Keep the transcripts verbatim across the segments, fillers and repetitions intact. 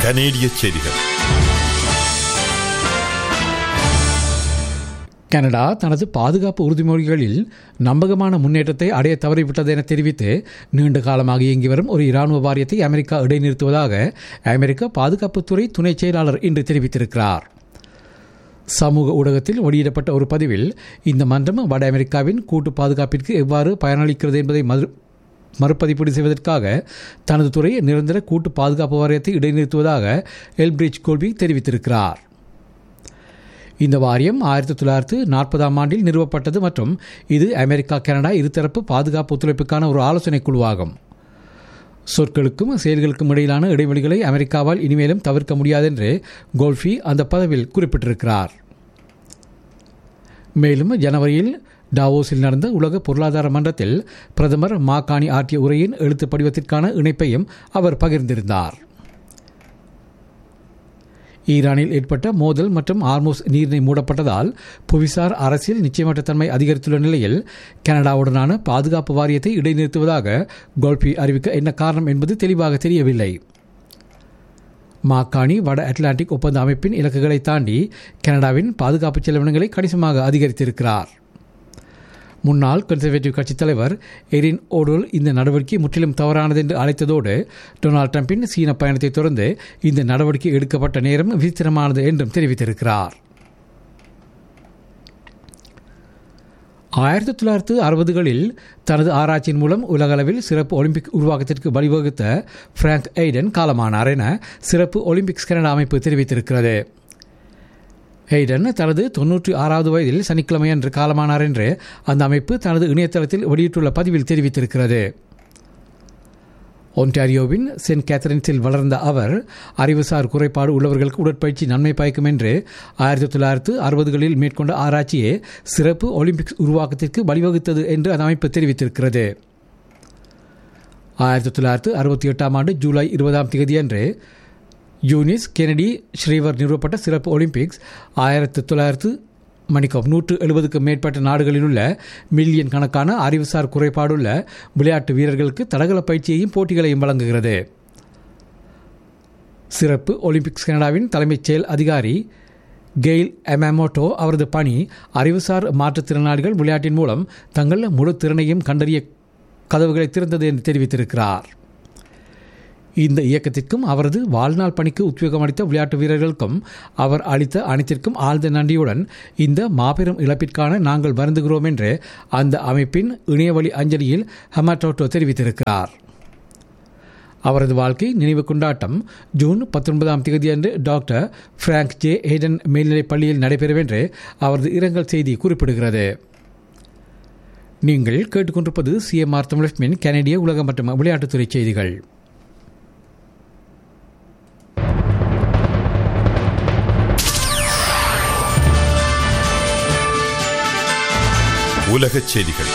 கனேடிய செய்திகள். கனடா தனது பாதுகாப்பு உறுதிமொழிகளில் நம்பகமான முன்னேற்றத்தை அடைய தவறிவிட்டது என தெரிவித்து நீண்ட காலமாக இயங்கி வரும் ஒரு இராணுவ வாரியத்தை அமெரிக்கா இடைநிறுத்துவதாக அமெரிக்க பாதுகாப்புத்துறை துணை செயலாளர் இன்று தெரிவித்திருக்கிறார். சமூக ஊடகத்தில் வெளியிடப்பட்ட ஒரு பதிவில் இந்த மன்றம் வட அமெரிக்காவின் கூட்டு பாதுகாப்பிற்கு எவ்வாறு பயனளிக்கிறது என்பதை மறு மறுபதிப்பீடு செய்வதற்காக தனது துறையை நிரந்தர கூட்டு பாதுகாப்பு வாரியத்தை இடைநிறுத்துவதாக எல்பிரிட்ஜ் கோல்பி தெரிவித்திருக்கிறார். இந்த வாரியம் ஆயிரத்தி தொள்ளாயிரத்து நாற்பதாம் ஆண்டில் நிறுவப்பட்டது மற்றும் இது அமெரிக்கா கனடா இருதரப்பு பாதுகாப்பு ஒத்துழைப்புக்கான ஒரு ஆலோசனை குழுவாகும். சொற்களுக்கும் செயல்களுக்கும் இடையிலான இடைவெளிகளை அமெரிக்காவால் இனிமேலும் தவிர்க்க முடியாது என்று கோல்ஃபி அந்த பதவியில் குறிப்பிட்டிருக்கிறார். மேலும் ஜனவரியில் டாவோஸில் நடந்த உலக பொருளாதார மன்றத்தில் பிரதமர் மாகாணி ஆற்றிய உரையின் எழுத்து படிவத்திற்கான இணைப்பையும் அவர் பகிர்ந்திருந்தார். ஈரானில் ஏற்பட்ட மோதல் மற்றும் ஆர்மோஸ் நீர்நிலை மூடப்பட்டதால் புவிசார் அரசியல் நிச்சயமற்ற தன்மை அதிகரித்துள்ள நிலையில் கனடாவுடனான பாதுகாப்பு வாரியத்தை இடைநிறுத்துவதாக கோல்பி அறிவிக்க என்ன காரணம் என்பது தெளிவாக தெரியவில்லை. மாக்காணி வட அட்லாண்டிக் ஒப்பந்த அமைப்பின் இலக்குகளை தாண்டி கனடாவின் பாதுகாப்பு செலவினங்களை கணிசமாக அதிகரித்திருக்கிறார். முன்னாள் கன்சர்வேட்டிவ் கட்சித் தலைவர் எரின் ஓடோல் இந்த நடவடிக்கை முற்றிலும் தவறானது என்று அழைத்ததோடு டொனால்டு டிரம்பின் சீன பயணத்தை தொடர்ந்து இந்த நடவடிக்கை எடுக்கப்பட்ட நேரம் விசித்திரமானது என்றும் தெரிவித்திருக்கிறார். ஆயிரத்தி தொள்ளாயிரத்து அறுபதுகளில் தனது ஆராய்ச்சியின் மூலம் உலகளவில் சிறப்பு ஒலிம்பிக் உருவாக்கத்திற்கு வழிவகுத்த பிராங்க் எய்டன் காலமானார் என சிறப்பு ஒலிம்பிக்ஸ் கனடா அமைப்பு தெரிவித்திருக்கிறது. எய்டன் தனது தொன்னூற்றி ஆறாவது வயதில் சனிக்கிழமை அன்று காலமானார் என்று அந்த அமைப்பு தனது இணையதளத்தில் வெளியிட்டுள்ள பதிவில் தெரிவித்திருக்கிறது. ஒன்டாரியோவின் சென்ட் கேத்தரின்ஸில் வளர்ந்த அவர் அறிவுசார் குறைபாடு உள்ளவர்களுக்கு உடற்பயிற்சி நன்மை பயக்கும் என்று ஆயிரத்தி தொள்ளாயிரத்து அறுபதுகளில் மேற்கொண்ட ஆராய்ச்சியே சிறப்பு ஒலிம்பிக்ஸ் உருவாக்கத்திற்கு வழிவகுத்தது என்று அந்த அமைப்பு தெரிவித்திருக்கிறது. ஆயிரத்தி தொள்ளாயிரத்து அறுபத்தி எட்டாம் ஆண்டு ஜூலை இருபதாம் தேதி அன்று யூனிஸ் கெனடி ஸ்ரீவர் நிறுவப்பட்ட சிறப்பு ஒலிம்பிக்ஸ் ஆயிரத்தி தொள்ளாயிரத்து மணிக்கம் நூற்று எழுபதுக்கும் மேற்பட்ட நாடுகளில் உள்ள மில்லியன் கணக்கான அறிவுசார் குறைபாடுள்ள விளையாட்டு வீரர்களுக்கு தடகள பயிற்சியையும் போட்டிகளையும் வழங்குகிறது. சிறப்பு ஒலிம்பிக்ஸ் கனடாவின் தலைமைச் செயல் அதிகாரி கெயில் எமமோட்டோ அவரது பணி அறிவுசார் மாற்றுத்திறனாளிகள் விளையாட்டின் மூலம் தங்கள் முழு திறனையும் கண்டறிய கதவுகளை திறந்தது என்று தெரிவித்திருக்கிறார். இந்த இயக்கத்திற்கும் அவரது வாழ்நாள் பணிக்கு உத்வேகம் அளித்த விளையாட்டு வீரர்களுக்கும் அவர் அளித்த அனைத்திற்கும் ஆழ்ந்த நன்றியுடன் இந்த மாபெரும் இழப்பிற்கான நாங்கள் வருந்துகிறோம் என்று அந்த அமைப்பின் இணையவழி அஞ்சலியில் ஹமாட்டோட்டோ தெரிவித்திருக்கிறார். அவரது வாழ்க்கை நினைவு கொண்டாட்டம் ஜூன் பத்தொன்பதாம் தேதியன்று டாக்டர் பிராங்க் ஜே ஹேடன் மேல்நிலைப் பள்ளியில் நடைபெறும் என்று அவரது இரங்கல் செய்தி குறிப்பிடுகிறது. நீங்கள் கேட்டுக்கொண்டிருப்பது சிஎம்ஆர் தமிழ் கனடிய உலக மற்றும் விளையாட்டுத்துறை செய்திகள். உலகச் செய்திகள்.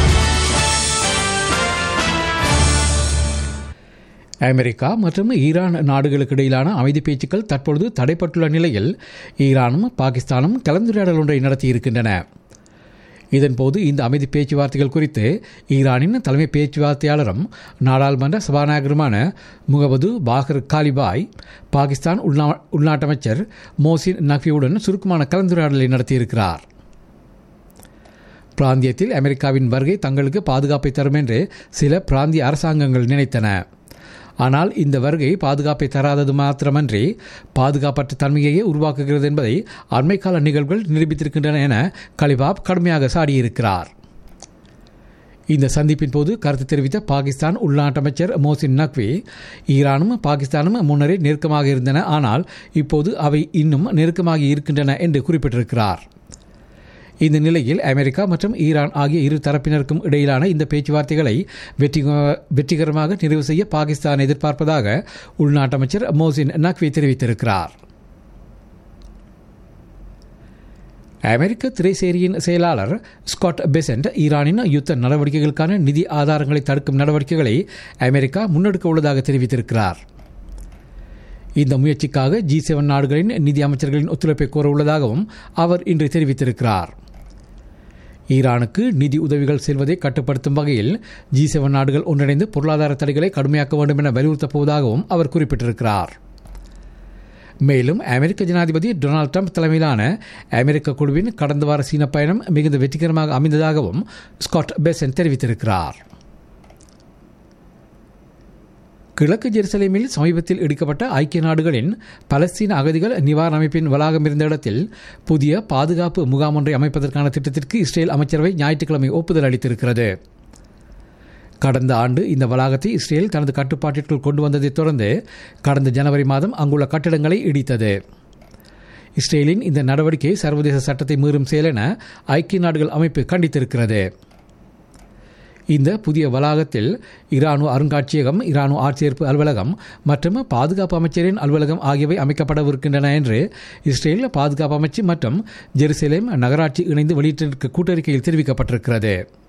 அமெரிக்கா மற்றும் ஈரான் நாடுகளுக்கு இடையிலான அமைதி பேச்சுக்கள் தற்பொழுது தடைப்பட்டுள்ள நிலையில் ஈரானும் பாகிஸ்தானும் கலந்துரையாடல் ஒன்றை நடத்தியிருக்கின்றன. இதன்போது இந்த அமைதி பேச்சுவார்த்தைகள் குறித்து ஈரானின் தலைமை பேச்சுவார்த்தையாளரும் நாடாளுமன்ற சபாநாயகருமான முகமது பாகர் காலிபாய் பாகிஸ்தான் உள்நா உள்நாட்டு அமைச்சர் மோசின் நக்வியுடன் சுருக்கமான கலந்துரையாடலை நடத்தியிருக்கிறார். பிராந்தியத்தில் அமெரிக்காவின் வருகை தங்களுக்கு பாதுகாப்பை தரும் என்று சில பிராந்திய அரசாங்கங்கள் நினைத்தன. ஆனால் இந்த வருகை பாதுகாப்பை தராதது மாத்திரமன்றி பாதுகாப்பற்ற தன்மையையே உருவாக்குகிறது என்பதை அண்மைக்கால நிகழ்வுகள் நிரூபித்திருக்கின்றன என கலிபாப் கடுமையாக சாடியிருக்கிறார். இந்த சந்திப்பின் போது கருத்து தெரிவித்த பாகிஸ்தான் உள்நாட்டு அமைச்சர் மோசின் நக்வி ஈரானும் பாகிஸ்தானும் முன்னரே நெருக்கமாக இருந்தன, ஆனால் இப்போது அவை இன்னும் நெருக்கமாகி இருக்கின்றன என்று குறிப்பிட்டிருக்கிறார். இந்த நிலையில் அமெரிக்கா மற்றும் ஈரான் ஆகிய இரு தரப்பினருக்கும் இடையிலான இந்த பேச்சுவார்த்தைகளை வெற்றி வெற்றிகரமாக நிறைவு செய்ய பாகிஸ்தான் எதிர்பார்ப்பதாக உள்நாட்டு அமைச்சர் மோசின் நக்வி தெரிவித்திருக்கிறார். அமெரிக்க திரைசேரியின் செயலாளர் ஸ்காட் பெசன்ட் ஈரானின் யுத்த நடவடிக்கைகளுக்கான நிதி ஆதாரங்களை தடுக்கும் நடவடிக்கைகளை அமெரிக்கா முன்னெடுக்க உள்ளதாக தெரிவித்திருக்கிறார். இந்த முயற்சிக்காக ஜி செவன் நாடுகளின் நிதி அமைச்சர்களின் ஒத்துழைப்பை கோர உள்ளதாகவும் அவர் இன்று தெரிவித்திருக்கிறார். ஈரானுக்கு நிதி உதவிகள் செல்வதை கட்டுப்படுத்தும் வகையில் ஜி செவன் நாடுகள் ஒன்றிணைந்து பொருளாதார தடைகளை கடுமையாக்க வேண்டும் என வலியுறுத்தப் போவதாகவும் அவர் குறிப்பிட்டிருக்கிறார். மேலும் அமெரிக்க ஜனாதிபதி டொனால்ட் ட்ரம்ப் தலைமையிலான அமெரிக்க குழுவின் கடந்த வார சீன பயணம் மிகுந்த வெற்றிகரமாக அமைந்ததாகவும் ஸ்காட் பெசன்ட் தெரிவித்திருக்கிறார். கிழக்கு ஜெருசலேமில் சமீபத்தில் இடிக்கப்பட்ட ஐக்கிய நாடுகளின் பலஸ்தீன அகதிகள் நிவாரண அமைப்பின் வளாகம் இருந்த இடத்தில் புதிய பாதுகாப்பு முகாம் ஒன்றை அமைப்பதற்கான திட்டத்திற்கு இஸ்ரேல் அமைச்சரவை ஞாயிற்றுக்கிழமை ஒப்புதல் அளித்திருக்கிறது. கடந்த ஆண்டு இந்த வளாகத்தை இஸ்ரேல் தனது கட்டுப்பாட்டிற்குள் கொண்டு வந்ததைத் தொடர்ந்து கடந்த ஜனவரி மாதம் அங்குள்ள கட்டிடங்களை இடித்தது. இஸ்ரேலின் இந்த நடவடிக்கை சர்வதேச சட்டத்தை மீறும் செயல் என ஐக்கிய நாடுகள் அமைப்பு கண்டித்திருக்கிறது. இந்த புதிய வளாகத்தில் இராணுவ அருங்காட்சியகம், இராணுவ ஆட்சேர்ப்பு அலுவலகம் மற்றும் பாதுகாப்பு அமைச்சரின் அலுவலகம் ஆகியவை அமைக்கப்படவிருக்கின்றன என்று இஸ்ரேல் பாதுகாப்பு அமைச்சு மற்றும் ஜெருசலேம் நகராட்சி இணைந்து வெளியிட்டிருக்க கூட்டறிக்கையில் தெரிவிக்கப்பட்டிருக்கிறது.